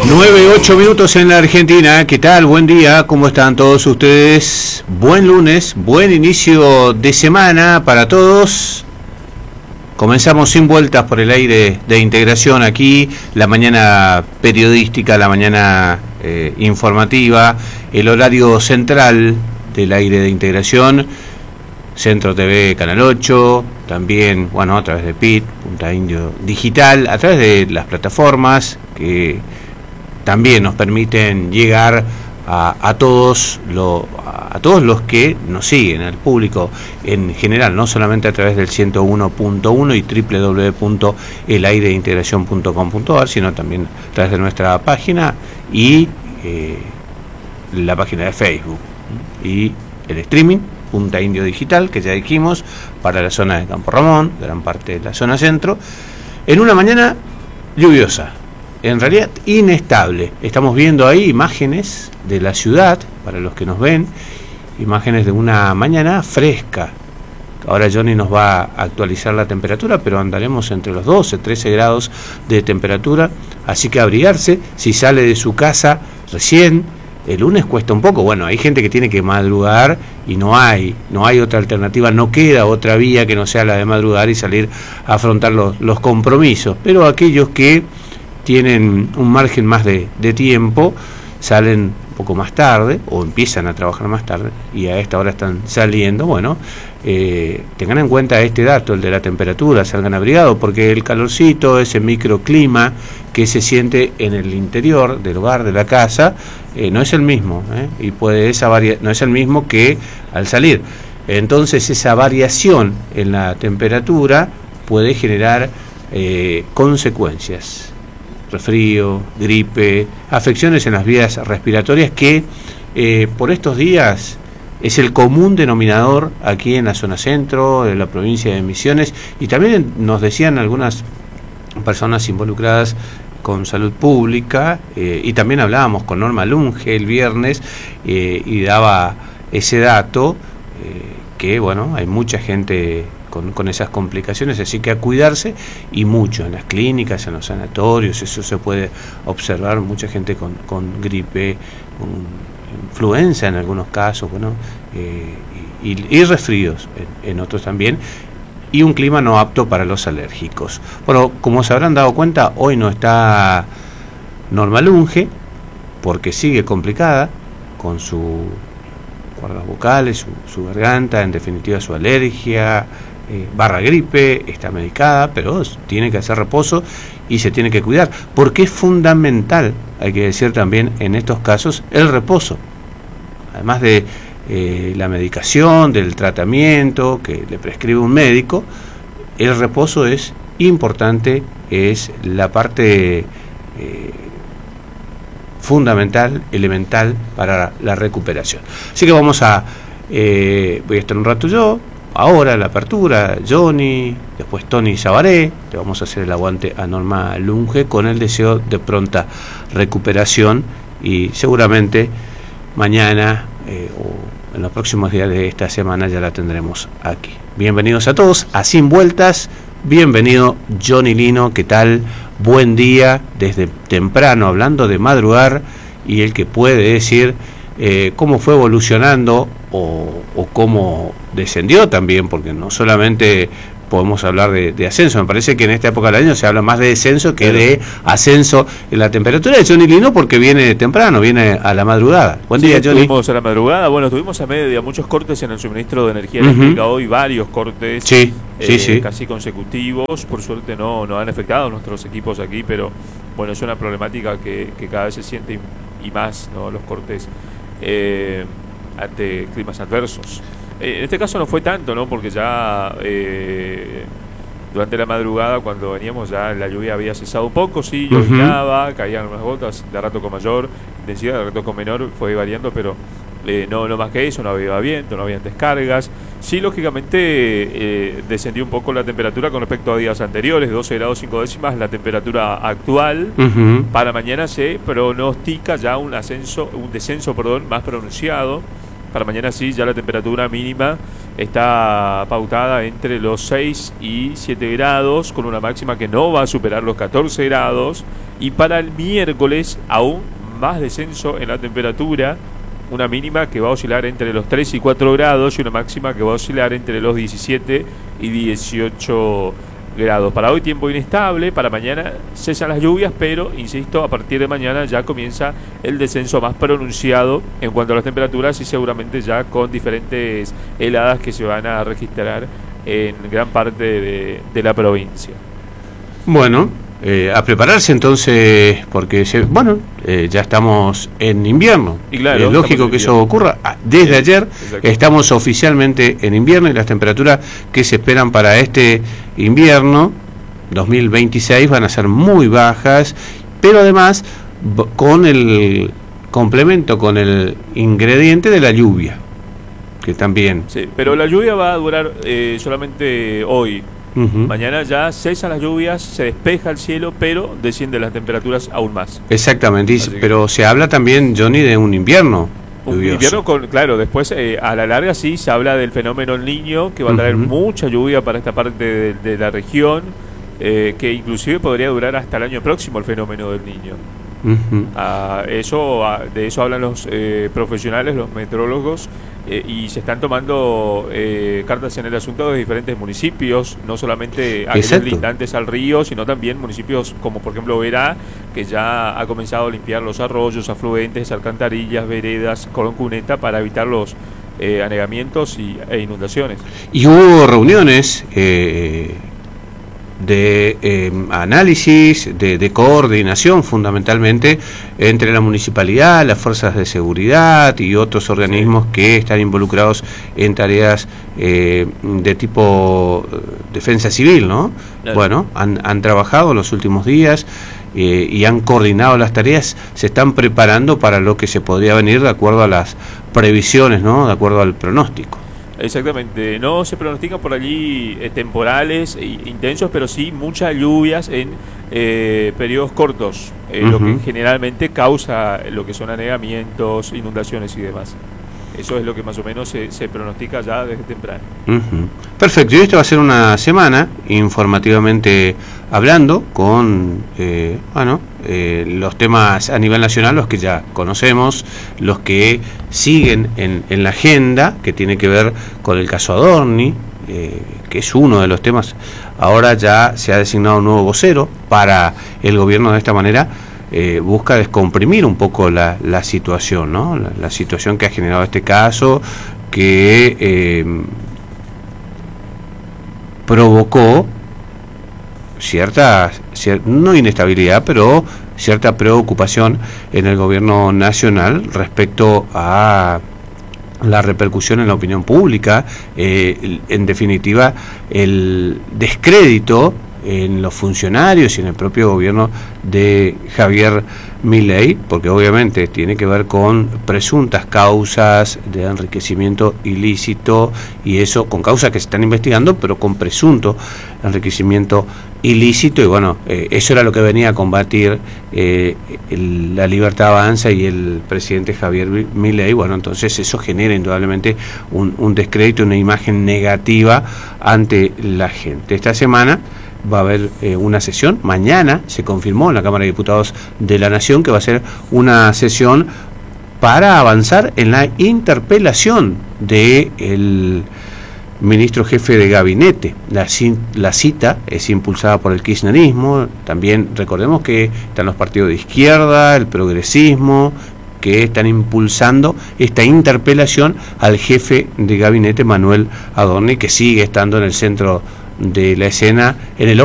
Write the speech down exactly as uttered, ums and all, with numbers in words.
nueve, ocho minutos en la Argentina. ¿Qué tal? Buen día, ¿cómo están todos ustedes? Buen lunes, buen inicio de semana para todos. Comenzamos sin vueltas por el aire de integración aquí, la mañana periodística, la mañana eh, informativa, el horario central del aire de integración, Centro T V, Canal ocho, también, bueno, a través de P I T, Punta Indio Digital, a través de las plataformas que también nos permiten llegar a, a todos lo, a todos los que nos siguen, al público en general, no solamente a través del ciento uno punto uno y doble u doble u doble u punto el aire de integración punto com punto a r, sino también a través de nuestra página y eh, la página de Facebook y el streaming Punta Indio Digital, que ya dijimos, para la zona de Campo Ramón, gran parte de la zona centro, en una mañana lluviosa, en realidad inestable. Estamos viendo ahí imágenes de la ciudad, para los que nos ven, imágenes de una mañana fresca. Ahora Johnny nos va a actualizar la temperatura, pero andaremos entre los doce, trece grados de temperatura, así que abrigarse. Si sale de su casa recién, el lunes cuesta un poco. Bueno, hay gente que tiene que madrugar y no hay, no hay otra alternativa, no queda otra vía que no sea la de madrugar y salir a afrontar los, los compromisos. Pero aquellos que tienen un margen más de, de tiempo, salen un poco más tarde o empiezan a trabajar más tarde y a esta hora están saliendo, bueno, eh, tengan en cuenta este dato, el de la temperatura, salgan abrigados, porque el calorcito, ese microclima que se siente en el interior del hogar, de la casa, eh, no es el mismo, ¿eh? y puede esa varia no es el mismo que al salir. Entonces esa variación en la temperatura puede generar eh, consecuencias. Resfrío, gripe, afecciones en las vías respiratorias que eh, por estos días es el común denominador aquí en la zona centro, de la provincia de Misiones, y también nos decían algunas personas involucradas con salud pública, eh, y también hablábamos con Norma Lunge el viernes eh, y daba ese dato, eh, que bueno, hay mucha gente Con, con esas complicaciones, así que a cuidarse, y mucho en las clínicas, en los sanatorios, eso se puede observar, mucha gente con, con gripe, con influenza en algunos casos, bueno, eh, y, y resfríos en, en otros también, y un clima no apto para los alérgicos. Bueno, como se habrán dado cuenta, hoy no está Norma Lunge, porque sigue complicada con su cuerdas vocales, su, su garganta, en definitiva su alergia, Eh, barra gripe, está medicada, pero tiene que hacer reposo y se tiene que cuidar, porque es fundamental, hay que decir también en estos casos, el reposo, además de eh, la medicación, del tratamiento que le prescribe un médico. El reposo es importante, es la parte eh, fundamental, elemental para la recuperación. Así que vamos a, eh, voy a estar un rato yo, ahora la apertura, Johnny, después Tony Sabaré, le vamos a hacer el aguante a Norma Lunge con el deseo de pronta recuperación, y seguramente mañana eh, o en los próximos días de esta semana ya la tendremos aquí. Bienvenidos a todos a Sin Vueltas, bienvenido Johnny Lino, ¿qué tal? Buen día, desde temprano, hablando de madrugar, y el que puede decir eh, cómo fue evolucionando o, o cómo descendió también, porque no solamente podemos hablar de, de ascenso, me parece que en esta época del año se habla más de descenso que de ascenso en la temperatura. De Johnny Lino, porque viene temprano, viene a la madrugada. Buen sí, día, Johnny. Estuvimos a la madrugada, bueno, estuvimos a media, muchos cortes en el suministro de energía eléctrica, uh-huh. hoy varios cortes, sí, eh, sí, sí. casi consecutivos, por suerte no, no han afectado a nuestros equipos aquí, pero bueno, es una problemática que, que cada vez se siente y, y más, ¿no? Los cortes eh, ante climas adversos. En este caso no fue tanto, ¿no? Porque ya eh, durante la madrugada, cuando veníamos, ya la lluvia había cesado un poco, sí, llovinaba, uh-huh. caían unas gotas, de rato con mayor intensidad, de rato con menor, fue variando, pero eh, no, no más que eso, no había viento, no había descargas. Sí, lógicamente eh, descendió un poco la temperatura con respecto a días anteriores, doce grados cinco décimas, la temperatura actual. Uh-huh. Para mañana se pronostica ya un ascenso, un descenso, perdón, más pronunciado. Para mañana sí, ya la temperatura mínima está pautada entre los seis y siete grados, con una máxima que no va a superar los catorce grados. Y para el miércoles aún más descenso en la temperatura, una mínima que va a oscilar entre los tres y cuatro grados y una máxima que va a oscilar entre los diecisiete y dieciocho grados. Para hoy tiempo inestable, para mañana cesan las lluvias, pero insisto, a partir de mañana ya comienza el descenso más pronunciado en cuanto a las temperaturas y seguramente ya con diferentes heladas que se van a registrar en gran parte de, de la provincia. Bueno, eh, a prepararse entonces, porque se, bueno, eh, ya estamos en invierno. Y claro, es lógico que eso ocurra. Desde ayer Exacto. estamos oficialmente en invierno y las temperaturas que se esperan para este invierno dos mil veintiséis van a ser muy bajas, pero además con el complemento, con el ingrediente de la lluvia, que también... Sí, pero la lluvia va a durar eh, solamente hoy. Uh-huh. Mañana ya cesan las lluvias, se despeja el cielo, pero descienden las temperaturas aún más. Exactamente, y, pero se habla también, Johnny, de un invierno un lluvioso. invierno con, claro, después eh, a la larga sí se habla del fenómeno El Niño, que va a traer uh-huh. mucha lluvia para esta parte de, de la región, eh, que inclusive podría durar hasta el año próximo el fenómeno del Niño. Uh-huh. ah, eso ah, de eso hablan los eh, profesionales, los meteorólogos, eh, y se están tomando eh, cartas en el asunto de diferentes municipios, no solamente aquellos lindantes al río, sino también municipios como por ejemplo Verá, que ya ha comenzado a limpiar los arroyos, afluentes, alcantarillas, veredas, Colón Cuneta, para evitar los eh, anegamientos y, e inundaciones. Y hubo reuniones eh, de eh, análisis, de, de coordinación fundamentalmente entre la municipalidad, las fuerzas de seguridad y otros organismos sí. que están involucrados en tareas eh, de tipo defensa civil, ¿no? Claro. Bueno, han, han trabajado los últimos días eh, y han coordinado las tareas, se están preparando para lo que se podría venir de acuerdo a las previsiones, ¿no? De acuerdo al pronóstico. Exactamente, no se pronostican por allí eh, temporales e intensos, pero sí muchas lluvias en eh, periodos cortos, eh, uh-huh. lo que generalmente causa lo que son anegamientos, inundaciones y demás. Eso es lo que más o menos se, se pronostica ya desde temprano. Uh-huh. Perfecto, y esta va a ser una semana informativamente hablando con eh, bueno, eh, los temas a nivel nacional, los que ya conocemos, los que siguen en, en la agenda, que tiene que ver con el caso Adorni, eh, que es uno de los temas. Ahora ya se ha designado un nuevo vocero para el gobierno. De esta manera Eh, busca descomprimir un poco la, la situación, ¿no? La, la situación que ha generado este caso, que eh, provocó cierta, cierta, no inestabilidad, pero cierta preocupación en el gobierno nacional respecto a la repercusión en la opinión pública, eh, en definitiva el descrédito en los funcionarios y en el propio gobierno de Javier Milei, porque obviamente tiene que ver con presuntas causas de enriquecimiento ilícito, y eso con causas que se están investigando, pero con presunto enriquecimiento ilícito. Y bueno, eh, eso era lo que venía a combatir eh, el, la Libertad Avanza y el presidente Javier Milei. Bueno, entonces eso genera indudablemente un, un descrédito, una imagen negativa ante la gente. Esta semana va a haber eh, una sesión, mañana se confirmó en la Cámara de Diputados de la Nación que va a ser una sesión para avanzar en la interpelación del ministro jefe de gabinete. La, la cita es impulsada por el kirchnerismo, también recordemos que están los partidos de izquierda, el progresismo, que están impulsando esta interpelación al jefe de gabinete Manuel Adorni, que sigue estando en el centro de la escena, en el